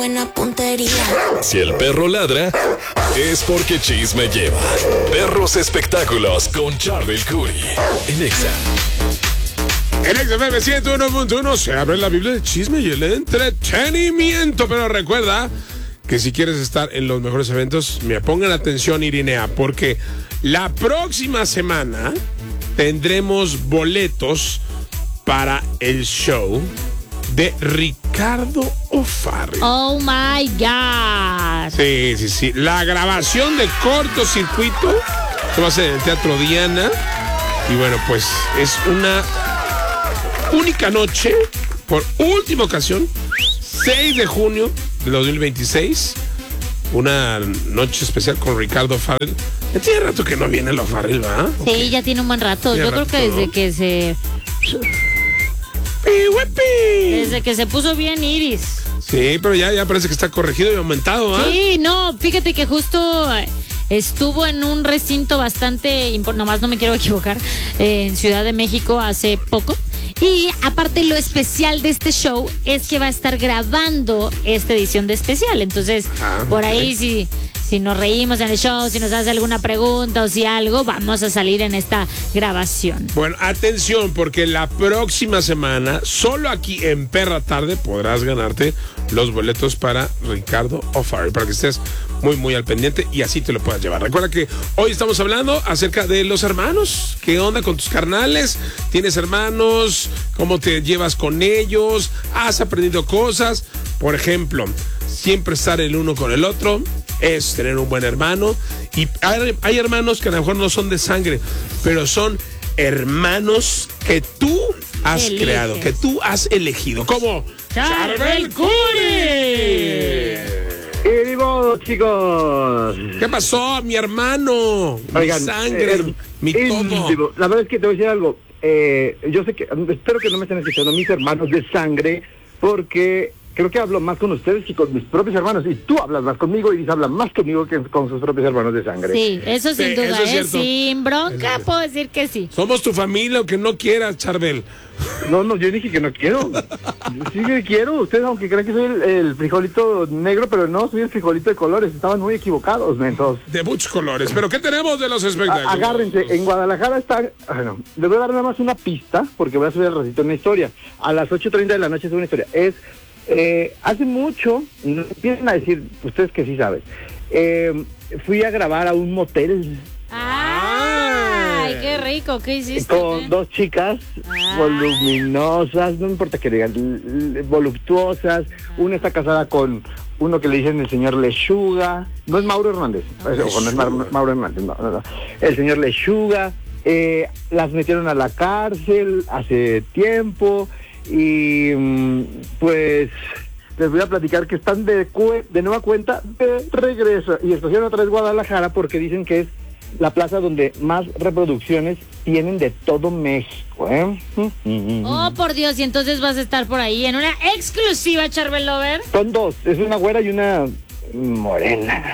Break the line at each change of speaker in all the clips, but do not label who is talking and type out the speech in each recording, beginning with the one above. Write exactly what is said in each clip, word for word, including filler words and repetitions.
buena puntería.
Si el perro ladra, es porque chisme lleva. Perros Espectáculos con Charbel Curry en Exa.
En Exa F M ciento uno punto uno se abre la Biblia del chisme y el entretenimiento. Pero recuerda que si quieres estar en los mejores eventos, me pongan atención, Irinea, porque la próxima semana tendremos boletos para el show de Ricardo O'Farrill.
Oh my God.
Sí, sí, sí. La grabación de Cortocircuito que va a ser en el Teatro Diana. Y bueno, pues es una única noche, por última ocasión, seis de junio de dos mil veintiséis. Una noche especial con Ricardo O'Farrill. Ya tiene rato que no viene el O'Farrill, ¿verdad?
Sí, okay. Ya tiene un buen rato.
Tiene
Yo
rato,
creo que desde
¿no?
que se... Desde que se puso bien Iris.
Sí, pero ya, ya parece que está corregido y aumentado, ¿ah?
Sí, no, fíjate que justo estuvo en un recinto bastante importante, nomás no me quiero equivocar, eh, en Ciudad de México hace poco. Y aparte lo especial de este show es que va a estar grabando esta edición de especial. Entonces, ah, por ahí si, si nos reímos en el show, si nos hace alguna pregunta o si algo, vamos a salir en esta grabación.
Bueno, atención, porque la próxima semana, solo aquí en Perra Tarde, podrás ganarte los boletos para Ricardo O'Farrill, para que estés muy, muy al pendiente y así te lo puedas llevar. Recuerda que hoy estamos hablando acerca de los hermanos. ¿Qué onda con tus carnales? ¿Tienes hermanos? ¿Cómo te llevas con ellos? ¿Has aprendido cosas? Por ejemplo, siempre estar el uno con el otro es tener un buen hermano. Y hay, hay hermanos que a lo mejor no son de sangre, pero son hermanos que tú has
Eliges.
creado, que tú has elegido. ¿Cómo? ¡Charbel Curry!
Y ni modo, chicos.
¿Qué pasó, mi hermano?
Oigan,
mi sangre,
eh,
mi todo.
íntimo. La verdad es que te voy a decir algo. Eh, yo sé que, espero que no me estén escuchando mis hermanos de sangre, porque creo que hablo más con ustedes que con mis propios hermanos. Y tú hablas más conmigo y Iris habla más conmigo que con sus propios hermanos de sangre.
Sí, eso sin
Sí,
duda,
eso es
¿eh?
cierto.
Sin bronca
Eso.
puedo decir que sí.
Somos tu familia, aunque no quieras, Charbel.
No, no, yo dije que no quiero. Yo sí que quiero. Ustedes, aunque crean que soy el, el frijolito negro, pero no, soy el frijolito de colores. Estaban muy equivocados, mentos.
De muchos colores. ¿Pero qué tenemos de los espectáculos?
A- agárrense, en Guadalajara está... Bueno, les voy a dar nada más una pista, porque voy a subir al ratito una historia. A las ocho treinta de la noche es una historia. Es, eh, hace mucho, no empiecen a decir, ustedes que sí saben, eh, fui a grabar a un motel
Ay, qué rico, ¿qué hiciste?
con dos chicas
Ah.
voluminosas, no importa que digan, l- l- voluptuosas. Una está casada con uno que le dicen el señor Lechuga. No es Mauro Hernández, ojo, no es Mar- Mauro Hernández, no, no, no. El señor Lechuga. Eh, las metieron a la cárcel hace tiempo y mm, pues les voy a platicar que están de, cue- de nueva cuenta de regreso y escogieron otra vez Guadalajara porque dicen que es la plaza donde más reproducciones tienen de todo México, ¿eh?
Oh, por Dios, y entonces vas a estar por ahí en una exclusiva, Charbel Lover.
Son dos, es una güera y una morena.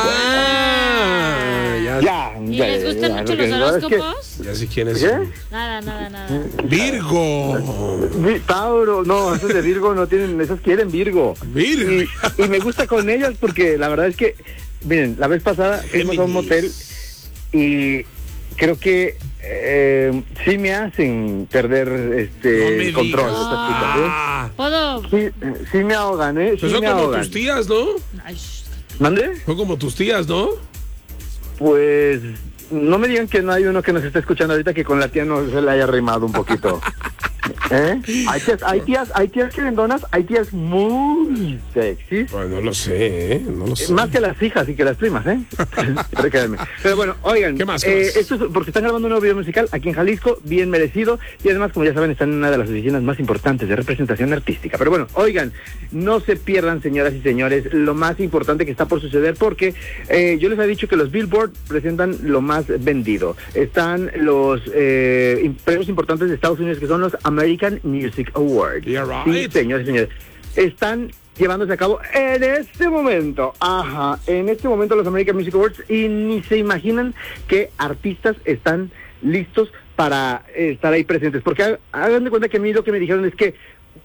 Ah, ya, ya,
Ya,
¿Y
ya,
les
ya,
gustan
ya,
mucho
porque
los
la verdad es que-
horóscopos?
ya sé quién es.
¿Qué?
Nada, nada, nada.
Virgo.
Vi- Tauro, no, esos de Virgo no tienen, esos quieren Virgo.
Virgo.
Y, y me gusta con ellas porque la verdad es que, miren, la vez pasada fuimos a un motel y creo que eh, sí me hacen perder este
No me
el control.
digas.
Estas chicas, ¿eh?
Ah,
¿Puedo?
Sí, sí me ahogan, ¿eh? Sí
pues son
me
como
ahogan.
tus tías, ¿no?
Ay, sh-
¿Mande?
Son como tus tías, ¿no?
Pues no me digan que no hay uno que nos está escuchando ahorita que con la tía no se le haya arrimado un poquito. ¿Eh? Hay tías, hay tías, hay tías querendonas, hay tías muy sexys.
Pues no lo sé, ¿eh? No lo sé.
Más que las hijas y que las primas, ¿eh? Créanme. Pero bueno, oigan,
¿Qué más, qué
eh,
más?
esto es porque están grabando un nuevo video musical aquí en Jalisco, bien merecido, y además, como ya saben, están en una de las oficinas más importantes de representación artística. Pero bueno, oigan, no se pierdan, señoras y señores, lo más importante que está por suceder, porque eh, yo les he dicho que los Billboard presentan lo más vendido. Están los eh, premios importantes de Estados Unidos, que son los American Music Awards.
Yeah, right.
Sí, señores y señores. Están llevándose a cabo en este momento, ajá, en este momento los American Music Awards, y ni se imaginan qué artistas están listos para eh, estar ahí presentes, porque ha- hagan de cuenta que a mí lo que me dijeron es que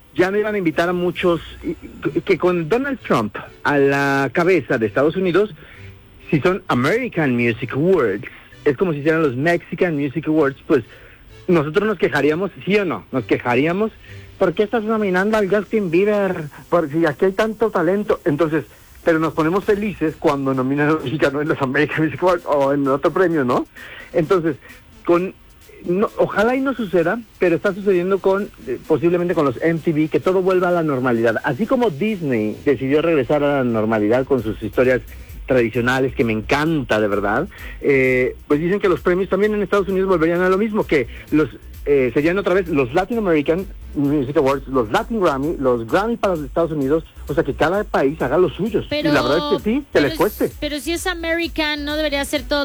ya no iban a invitar a muchos, que con Donald Trump a la cabeza de Estados Unidos, si son American Music Awards, es como si hicieran los Mexican Music Awards, pues nosotros nos quejaríamos, ¿sí o no? Nos quejaríamos, ¿por qué estás nominando al Justin Bieber? Porque si aquí hay tanto talento. Entonces, pero nos ponemos felices cuando nominan a un mexicano en los American Music Awards o en otro premio, ¿no? Entonces, con no, ojalá y no suceda, pero está sucediendo con, eh, posiblemente con los M T V, que todo vuelva a la normalidad. Así como Disney decidió regresar a la normalidad con sus historias tradicionales, que me encanta de verdad, eh, pues dicen que los premios también en Estados Unidos volverían a lo mismo, que los eh, serían otra vez los Latin American Music Awards, los Latin Grammy, los Grammy para los Estados Unidos, o sea que cada país haga los suyos.
Pero,
y la verdad es que sí, que les cueste.
Pero si es American, no debería ser todo